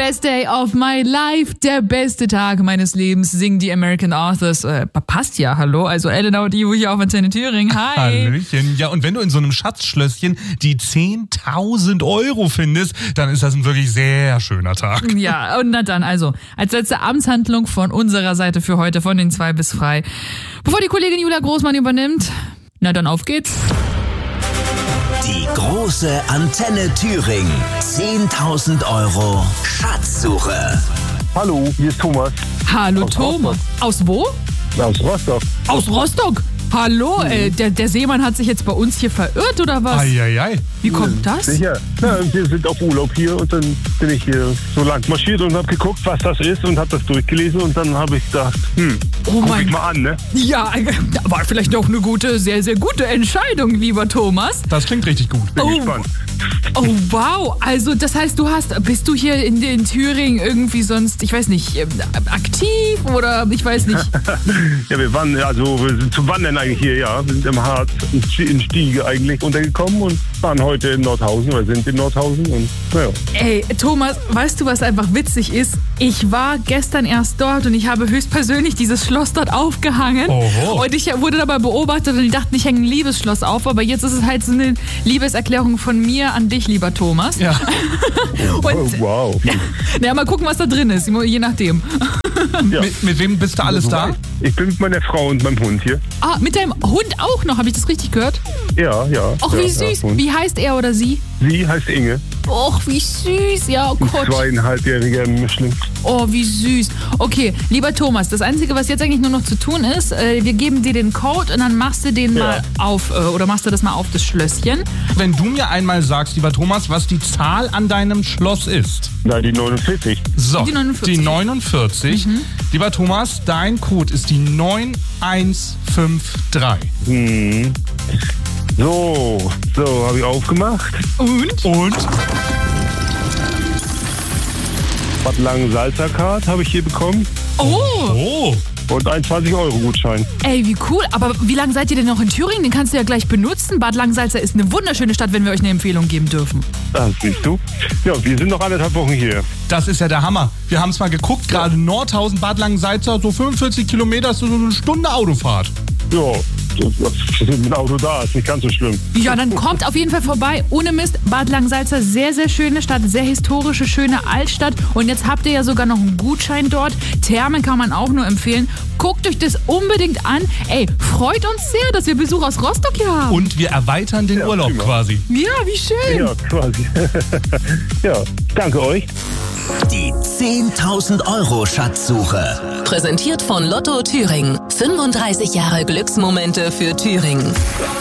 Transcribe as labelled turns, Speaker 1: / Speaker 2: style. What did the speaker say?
Speaker 1: Best day of my life, der beste Tag meines Lebens, singen die American Authors. Passt ja, hallo, also Elena und Ivo hier auf Antenne Thüringen, hi.
Speaker 2: Hallöchen. Ja, und wenn du in so einem Schatzschlösschen die 10.000 Euro findest, dann ist das ein wirklich sehr schöner Tag.
Speaker 1: Ja, und na dann, also, als letzte Amtshandlung von unserer Seite für heute, von den zwei bis frei. Bevor die Kollegin Julia Großmann übernimmt, na dann auf geht's.
Speaker 3: Die große Antenne Thüringen. 10.000 Euro Schatzsuche.
Speaker 4: Hallo, hier ist Thomas.
Speaker 1: Hallo
Speaker 4: Aus
Speaker 1: Thomas. Aus wo?
Speaker 4: Aus Rostock.
Speaker 1: Aus Rostock? Hallo, der Seemann hat sich jetzt bei uns hier verirrt, oder was?
Speaker 2: Eieiei.
Speaker 1: Wie kommt das?
Speaker 4: Sicher. Ja, wir sind auf Urlaub hier und dann bin ich hier so lang marschiert und habe geguckt, was das ist und habe das durchgelesen und dann habe ich gedacht, guck ich mal an, ne?
Speaker 1: Ja, war vielleicht doch eine gute, sehr, sehr gute Entscheidung, lieber Thomas.
Speaker 2: Das klingt richtig gut.
Speaker 4: Bin gespannt.
Speaker 1: Oh, wow. Also, das heißt, bist du hier in Thüringen irgendwie sonst, ich weiß nicht, aktiv oder ich weiß nicht.
Speaker 4: Ja, wir sind zum Wandern eigentlich hier, ja. Wir sind im Harz, in Stiege eigentlich untergekommen und waren heute in Nordhausen oder sind in Nordhausen und naja.
Speaker 1: Ey, Thomas, weißt du, was einfach witzig ist? Ich war gestern erst dort und ich habe höchstpersönlich dieses Schloss dort aufgehangen.
Speaker 2: Oho.
Speaker 1: Und ich wurde dabei beobachtet und ich dachte, ich hänge ein Liebesschloss auf, aber jetzt ist es halt so eine Liebeserklärung von mir an dich, lieber Thomas.
Speaker 2: Ja.
Speaker 1: Und,
Speaker 4: Wow.
Speaker 1: naja, mal gucken, was da drin ist, je nachdem.
Speaker 4: Ja.
Speaker 2: Mit wem bist du alles da?
Speaker 4: Ich bin mit meiner Frau und meinem Hund hier.
Speaker 1: Ah, mit deinem Hund auch noch, habe ich das richtig gehört?
Speaker 4: Ja.
Speaker 1: Och, wie
Speaker 4: ja,
Speaker 1: süß.
Speaker 4: Ja,
Speaker 1: Wie heißt er oder sie?
Speaker 4: sie heißt Inge,
Speaker 1: Och, wie süß. Ja, oh
Speaker 4: ein
Speaker 1: Gott.
Speaker 4: 2,5-jähriger Mischling.
Speaker 1: Oh, wie süß. Okay, lieber Thomas, das Einzige, was jetzt eigentlich nur noch zu tun ist, wir geben dir den Code und dann machst du den mal auf, oder machst du das mal auf das Schlösschen.
Speaker 2: Wenn du mir einmal sagst, lieber Thomas, was die Zahl an deinem Schloss ist.
Speaker 4: Nein, die 49.
Speaker 1: Die
Speaker 2: So,
Speaker 1: 49.
Speaker 2: die 49. Lieber Thomas, dein Code ist die 9153.
Speaker 4: So, habe ich aufgemacht.
Speaker 2: Und?
Speaker 4: Bad Langensalza-Card habe ich hier bekommen
Speaker 1: Oh,
Speaker 4: und einen 20-Euro-Gutschein.
Speaker 1: ey, wie cool. Aber wie lange seid ihr denn noch in Thüringen? Den kannst du ja gleich benutzen. Bad Langensalza ist eine wunderschöne Stadt, wenn wir euch eine Empfehlung geben dürfen.
Speaker 4: Das siehst du. Ja, wir sind noch 1,5 Wochen hier.
Speaker 2: Das ist ja der Hammer. Wir haben es mal geguckt, gerade Nordhausen, Bad Langensalza, so 45 Kilometer, ist so eine Stunde Autofahrt.
Speaker 4: Ja, mit dem Auto da, ist nicht ganz so schlimm.
Speaker 1: Ja, dann kommt auf jeden Fall vorbei. Ohne Mist, Bad Langensalza, sehr, sehr schöne Stadt, sehr historische, schöne Altstadt. Und jetzt habt ihr ja sogar noch einen Gutschein dort. Thermen kann man auch nur empfehlen. Guckt euch das unbedingt an. Ey, freut uns sehr, dass wir Besuch aus Rostock hier haben.
Speaker 2: Und wir erweitern den Urlaub
Speaker 4: prima.
Speaker 2: quasi.
Speaker 1: Ja, wie schön.
Speaker 4: Ja, quasi. Ja, danke euch.
Speaker 3: Die 10.000 Euro Schatzsuche.
Speaker 5: Präsentiert von Lotto Thüringen. 35 Jahre Glücksmomente für Thüringen.